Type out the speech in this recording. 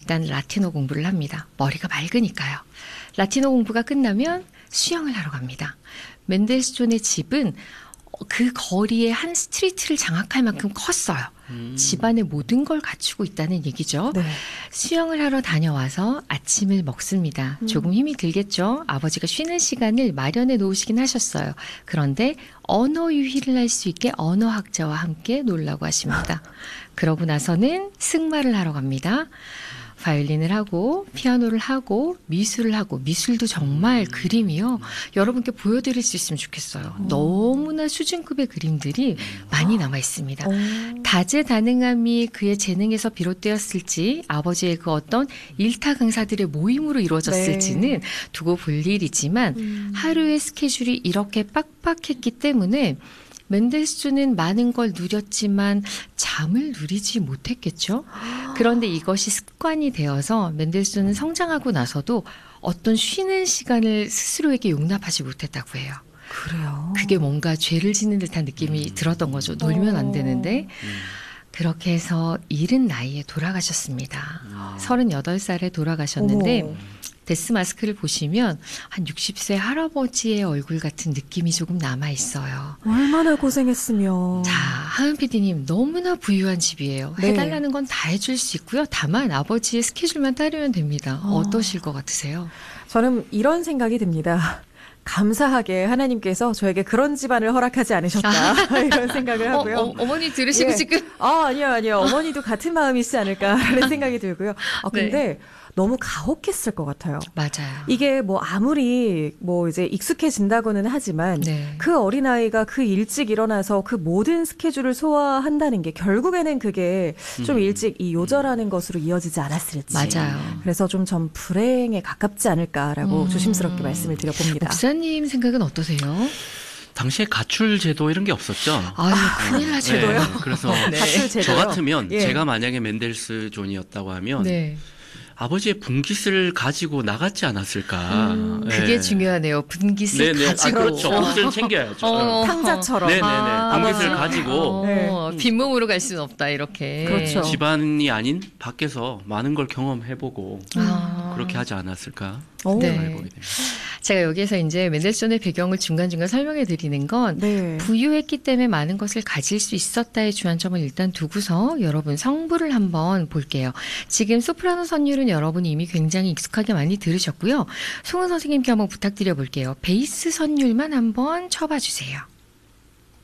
일단 라틴어 공부를 합니다. 머리가 맑으니까요. 라틴어 공부가 끝나면 수영을 하러 갑니다. 멘델스존의 집은 그 거리의 한 스트리트를 장악할 만큼 컸어요. 집안의 모든 걸 갖추고 있다는 얘기죠. 네. 수영을 하러 다녀와서 아침을 먹습니다. 조금 힘이 들겠죠. 아버지가 쉬는 시간을 마련해 놓으시긴 하셨어요. 그런데 언어 유희를 할 수 있게 언어학자와 함께 놀라고 하십니다. 그러고 나서는 승마를 하러 갑니다. 바이올린을 하고 피아노를 하고 미술을 하고 미술도 정말 그림이요. 여러분께 보여드릴 수 있으면 좋겠어요. 너무나 수준급의 그림들이 많이 남아 있습니다. 다재다능함이 그의 재능에서 비롯되었을지 아버지의 그 어떤 일타 강사들의 모임으로 이루어졌을지는 두고 볼 일이지만 하루의 스케줄이 이렇게 빡빡했기 때문에 멘델스존은 많은 걸 누렸지만 잠을 누리지 못했겠죠. 그런데 이것이 습관이 되어서 멘델스존은 성장하고 나서도 어떤 쉬는 시간을 스스로에게 용납하지 못했다고 해요. 그래요. 그게 뭔가 죄를 짓는 듯한 느낌이 들었던 거죠. 놀면 안 되는데. 그렇게 해서 이른 나이에 돌아가셨습니다. 38살에 돌아가셨는데 어머. 데스 마스크를 보시면 한 60세 할아버지의 얼굴 같은 느낌이 조금 남아 있어요. 얼마나 고생했으면. 자, 하은 PD님 너무나 부유한 집이에요. 네. 해달라는 건 다 해줄 수 있고요. 다만 아버지의 스케줄만 따르면 됩니다. 어떠실 것 같으세요? 저는 이런 생각이 듭니다. 감사하게 하나님께서 저에게 그런 집안을 허락하지 않으셨다. 이런 생각을 하고요. 어머니 들으시고 예. 지금 아니요. 어머니도 같은 마음이시지 않을까라는 생각이 들고요. 근데 네. 너무 가혹했을 것 같아요. 맞아요. 이게 뭐 아무리 뭐 이제 익숙해진다고는 하지만 네. 그 어린아이가 그 일찍 일어나서 그 모든 스케줄을 소화한다는 게 결국에는 그게 좀 일찍 이 요절하는 것으로 이어지지 않았을지. 맞아요. 그래서 좀 전 불행에 가깝지 않을까라고 조심스럽게 말씀을 드려봅니다. 목사님 생각은 어떠세요? 당시에 가출 제도 이런 게 없었죠. 아유, 큰일 나죠. 네, 그래서 가출 제도요? 저 같으면 예. 제가 만약에 멘델스존이었다고 하면 네. 아버지의 분깃을 가지고 나갔지 않았을까. 그게 네. 중요하네요. 분깃을 네네. 가지고. 그렇죠. 옷을 챙겨야죠. 탕자처럼. 네네네. 분깃을 가지고 네. 빈몸으로 갈 수는 없다 이렇게. 그렇죠. 집안이 아닌 밖에서 많은 걸 경험해보고 아. 그렇게 하지 않았을까 네. 생각해보게 됩니다. 제가 여기에서 이제 멘델스존의 배경을 중간중간 설명해 드리는 건 네. 부유했기 때문에 많은 것을 가질 수 있었다의 주안점을 일단 두고서 여러분 성부를 한번 볼게요. 지금 소프라노 선율은 여러분이 이미 굉장히 익숙하게 많이 들으셨고요. 송은 선생님께 한번 부탁드려 볼게요. 베이스 선율만 한번 쳐봐 주세요.